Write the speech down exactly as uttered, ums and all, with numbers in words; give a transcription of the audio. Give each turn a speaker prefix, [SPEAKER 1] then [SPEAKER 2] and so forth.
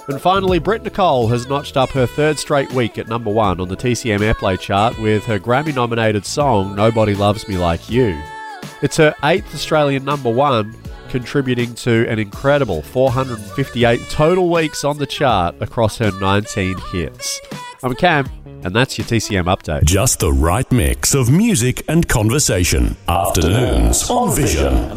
[SPEAKER 1] And finally, Britt Nicole has notched up her third straight week at number one on the T C M Airplay chart with her Grammy-nominated song, Nobody Loves Me Like You. It's her eighth Australian number one, contributing to an incredible four hundred fifty-eight total weeks on the chart across her nineteen hits. I'm Cam, and that's your T C M update.
[SPEAKER 2] Just the right mix of music and conversation. Afternoons on Vision.